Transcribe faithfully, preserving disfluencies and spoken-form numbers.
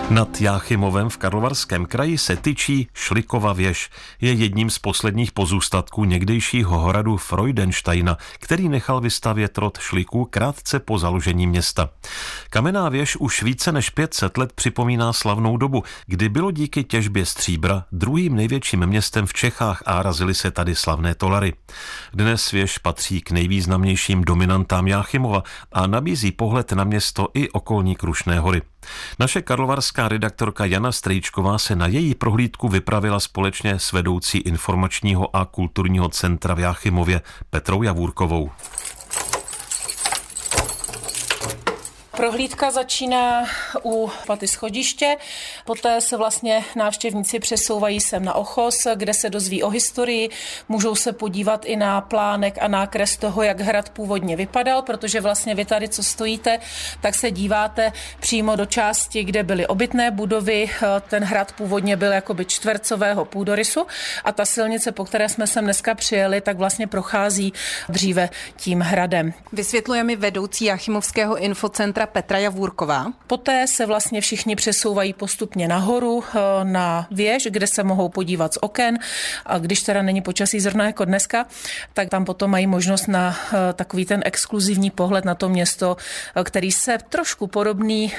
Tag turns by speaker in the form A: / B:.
A: Nad Jáchymovem v Karlovarském kraji se tyčí Šlikova věž. Je jedním z posledních pozůstatků někdejšího hradu Freudensteina, který nechal vystavět rod Šliků krátce po založení města. Kamenná věž už více než pět set let připomíná slavnou dobu, kdy bylo díky těžbě stříbra druhým největším městem v Čechách a razily se tady slavné tolary. Dnes věž patří k nejvýznamnějším dominantám Jáchymova a nabízí pohled na město i okolní Krušné hory. Naše karlovarská redaktorka Jana Strejčková se na její prohlídku vypravila společně s vedoucí informačního a kulturního centra v Jáchymově Petrou Javůrkovou.
B: Prohlídka začíná u paty schodiště, poté se vlastně návštěvníci přesouvají sem na Ochos, kde se dozví o historii, můžou se podívat i na plánek a nákres toho, jak hrad původně vypadal, protože vlastně vy tady, co stojíte, tak se díváte přímo do části, kde byly obytné budovy. Ten hrad původně byl jakoby čtvercového půdorysu a ta silnice, po které jsme sem dneska přijeli, tak vlastně prochází dříve tím hradem.
C: Vysvětluje mi vedoucí Jáchymovského infocentra Petra Javůrková.
B: Poté se vlastně všichni přesouvají postupně nahoru na věž, kde se mohou podívat z oken, a když teda není počasí zrovna jako dneska, tak tam potom mají možnost na takový ten exkluzivní pohled na to město, který se trošku podobný